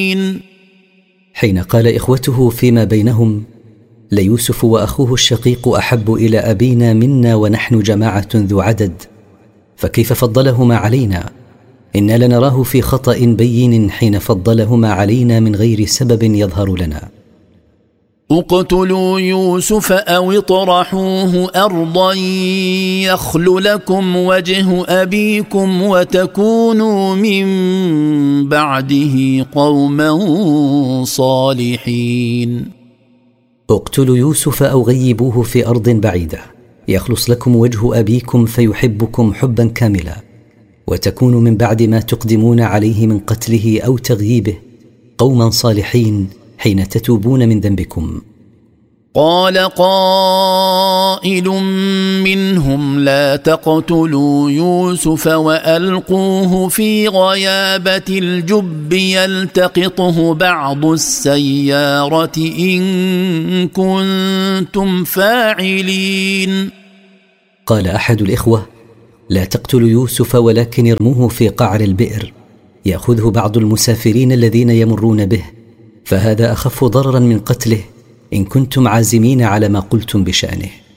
حين قال إخوته فيما بينهم: ليوسف وأخوه الشقيق أحب إلى أبينا منا ونحن جماعة ذو عدد، فكيف فضلهما علينا؟ إنا لنراه في خطأ بين حين فضلهما علينا من غير سبب يظهر لنا. اقتلوا يوسف أو اطرحوه أرضا يخل لكم وجه أبيكم وتكونوا من بعده قوما صالحين. اقتلوا يوسف أو غيبوه في أرض بعيدة يخلص لكم وجه أبيكم فيحبكم حبا كاملا، وتكونوا من بعد ما تقدمون عليه من قتله أو تغييبه قوما صالحين حين تتوبون من ذنبكم. قال قائل منهم: لا تقتلوا يوسف وألقوه في غيابة الجب يلتقطه بعض السيارة إن كنتم فاعلين. قال أحد الإخوة: لا تقتلوا يوسف ولكن ارموه في قعر البئر يأخذه بعض المسافرين الذين يمرون به، فهذا أخف ضررا من قتله إن كنتم عازمين على ما قلتم بشأنه.